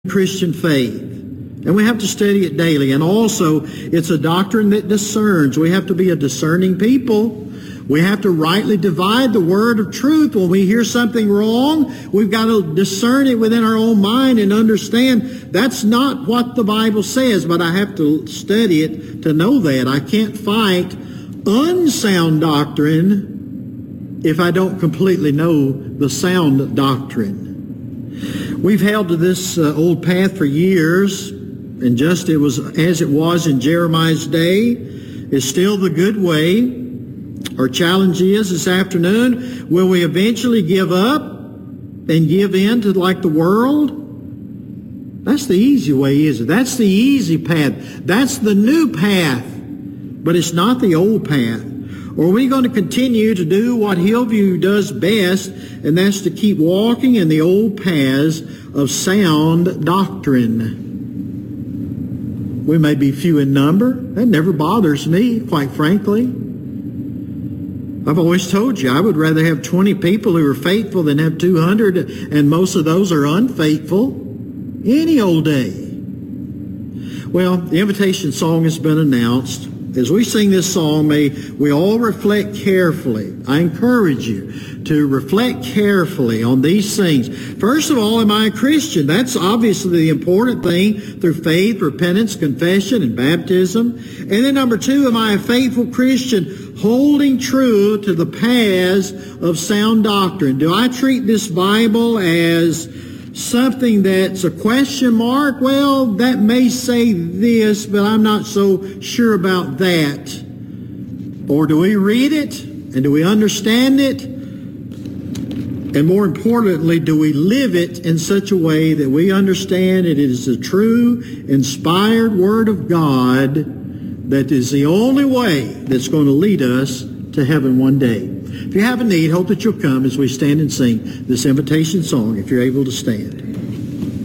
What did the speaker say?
Christian faith. And we have to study it daily. And also, it's a doctrine that discerns. We have to be a discerning people. We have to rightly divide the word of truth. When we hear something wrong, we've got to discern it within our own mind and understand that's not what the Bible says, but I have to study it to know that. I can't fight unsound doctrine if I don't completely know the sound doctrine. We've held to this old path for years, and just it was as it was in Jeremiah's day, is still the good way. Our challenge is this afternoon, will we eventually give up and give in to like the world? That's the easy way, isn't it? That's the easy path. That's the new path, but it's not the old path. Or are we going to continue to do what Hillview does best, and that's to keep walking in the old paths of sound doctrine? We may be few in number. That never bothers me, quite frankly. I've always told you, I would rather have 20 people who are faithful than have 200, and most of those are unfaithful any old day. Well, the invitation song has been announced. As we sing this song, may we all reflect carefully. I encourage you to reflect carefully on these things. First of all, am I a Christian? That's obviously the important thing through faith, repentance, confession, and baptism. And then number two, am I a faithful Christian holding true to the paths of sound doctrine? Do I treat this Bible as something that's a question mark? Well, that may say this, but I'm not so sure about that. Or do we read it? And do we understand it? And more importantly, do we live it in such a way that we understand it is the true, inspired Word of God that is the only way that's going to lead us to heaven one day? If you have a need, hope that you'll come as we stand and sing this invitation song, if you're able to stand.